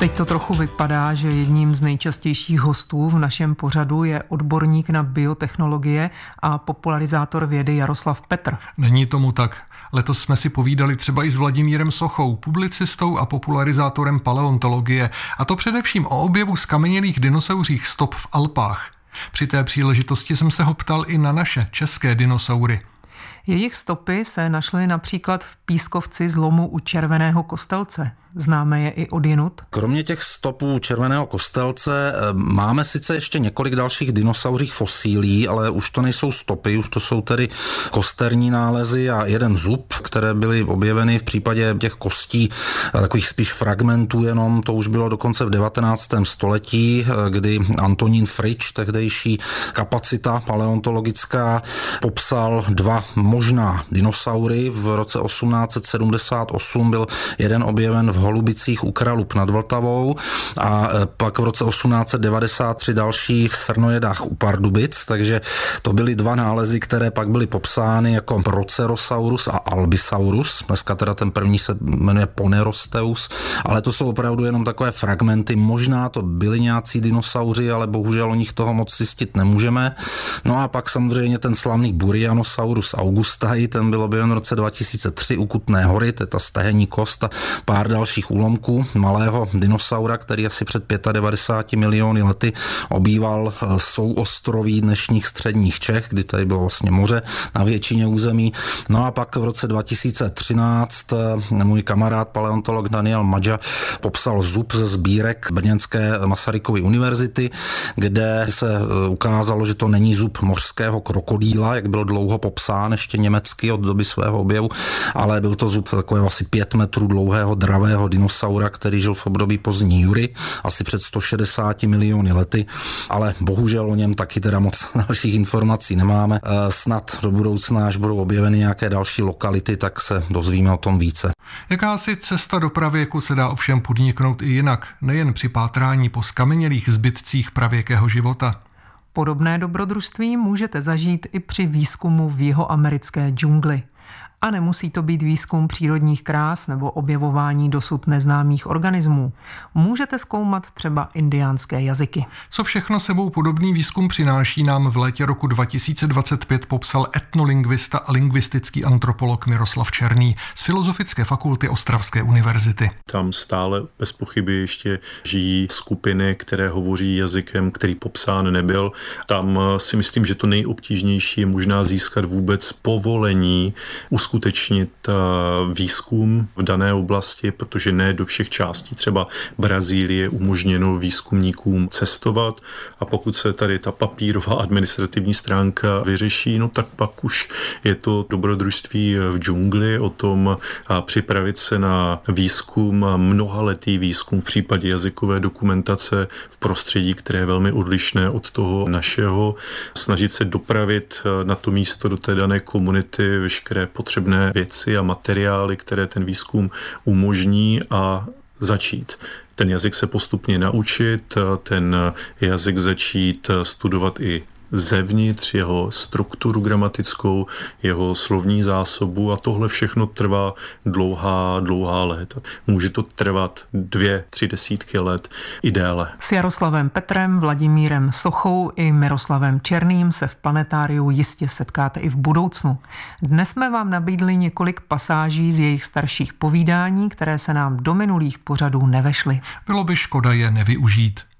Teď to trochu vypadá, že jedním z nejčastějších hostů v našem pořadu je odborník na biotechnologie a popularizátor vědy Jaroslav Petr. Není tomu tak. Letos jsme si povídali třeba i s Vladimírem Sochou, publicistou a popularizátorem paleontologie, a to především o objevu zkamenělých dinosauřích stop v Alpách. Při té příležitosti jsem se ho ptal i na naše české dinosaury. Jejich stopy se našly například v pískovci zlomu u Červeného Kostelce. Známe je i odjinud? Kromě těch stopů Červeného Kostelce máme sice ještě několik dalších dinosauřích fosílí, ale už to nejsou stopy, už to jsou tedy kosterní nálezy a jeden zub, které byly objeveny v případě těch kostí, takových spíš fragmentů jenom, to už bylo dokonce v 19. století, kdy Antonín Frič, tehdejší kapacita paleontologická, popsal dva možná dinosaury. V roce 1878 byl jeden objeven v Holubicích u Kralup nad Vltavou a pak v roce 1893 další v Srnojedách u Pardubic, takže to byly dva nálezy, které pak byly popsány jako Procerosaurus a Albisaurus. Dneska teda ten první se jmenuje Ponerosteus, ale to jsou opravdu jenom takové fragmenty. Možná to byli nějací dinosauři, ale bohužel o nich toho moc zjistit nemůžeme. No a pak samozřejmě ten slavný Burianosaurus augustae, ten byl objeven v roce 2003 u Kutné Hory, to je ta stehenní kost a pár dalších úlomků malého dinosaura, který asi před 95 miliony lety obýval souostroví dnešních středních Čech, kdy tady bylo vlastně moře na většině území. No a pak v roce 2013 můj kamarád paleontolog Daniel Madža popsal zub ze sbírek brněnské Masarykovy univerzity, kde se ukázalo, že to není zub mořského krokodýla, jak byl dlouho popsán ještě německy od doby svého objevu, ale byl to zub takového asi 5 metrů dlouhého dravého dinosaura, který žil v období pozdní jury, asi před 160 miliony lety, ale bohužel o něm taky teda moc dalších informací nemáme. Snad do budoucna, až budou objeveny nějaké další lokality, tak se dozvíme o tom více. Jakási cesta do pravěku se dá ovšem podniknout i jinak, nejen při pátrání po skamenělých zbytcích pravěkého života. Podobné dobrodružství můžete zažít i při výzkumu v jihoamerické džungli. A nemusí to být výzkum přírodních krás nebo objevování dosud neznámých organismů. Můžete zkoumat třeba indiánské jazyky. Co všechno sebou podobný výzkum přináší, nám v létě roku 2025 popsal etnolingvista a lingvistický antropolog Miroslav Černý z Filozofické fakulty Ostravské univerzity. Tam stále bez pochyby ještě žijí skupiny, které hovoří jazykem, který popsán nebyl. Tam si myslím, že to nejobtížnější je možná získat vůbec povolení uskutečnit výzkum v dané oblasti, protože ne do všech částí třeba Brazílie umožněno výzkumníkům cestovat, a pokud se tady ta papírová administrativní stránka vyřeší, no tak pak už je to dobrodružství v džungli o tom připravit se na výzkum, mnohaletý výzkum v případě jazykové dokumentace v prostředí, které je velmi odlišné od toho našeho, snažit se dopravit na to místo do té dané komunity veškeré potřebné věci a materiály, které ten výzkum umožní, a začít ten jazyk se postupně naučit, ten jazyk začít studovat i zevnitř, jeho strukturu gramatickou, jeho slovní zásobu, a tohle všechno trvá dlouhá léta. Může to trvat 2-3 desítky let i déle. S Jaroslavem Petrem, Vladimírem Sochou i Miroslavem Černým se v Planetáriu jistě setkáte i v budoucnu. Dnes jsme vám nabídli několik pasáží z jejich starších povídání, které se nám do minulých pořadů nevešly. Bylo by škoda je nevyužít.